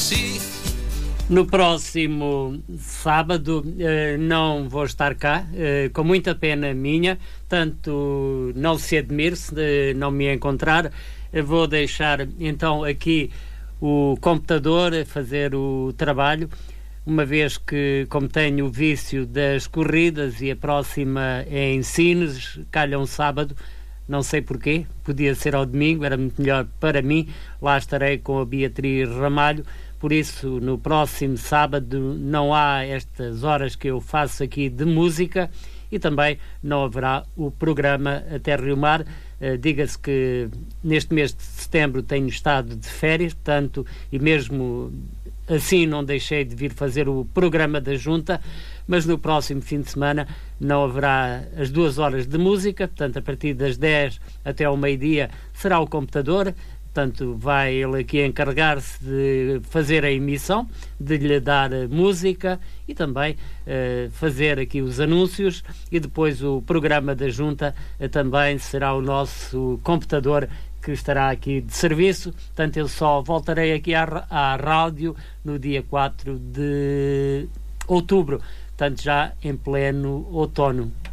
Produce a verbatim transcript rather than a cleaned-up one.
No próximo sábado eh, não vou estar cá, eh, com muita pena minha, tanto não se admire se de não me encontrar. Eu vou deixar então aqui o computador a fazer o trabalho, uma vez que, como tenho o vício das corridas e a próxima é em Sines, calha um sábado, não sei porquê, podia ser ao domingo, era muito melhor para mim, lá estarei com a Beatriz Ramalho. Por isso, no próximo sábado não há estas horas que eu faço aqui de música e também não haverá o programa Até Rio Mar. Uh, diga-se que neste mês de setembro tenho estado de férias, portanto, e mesmo assim não deixei de vir fazer o programa da Junta, mas no próximo fim de semana não haverá as duas horas de música, portanto, a partir das dez até ao meio-dia será o computador. Portanto, vai ele aqui encarregar-se de fazer a emissão, de lhe dar música e também uh, fazer aqui os anúncios, e depois o programa da Junta uh, também será o nosso computador que estará aqui de serviço. Portanto, eu só voltarei aqui à, à rádio no dia quatro de outubro, portanto já em pleno outono.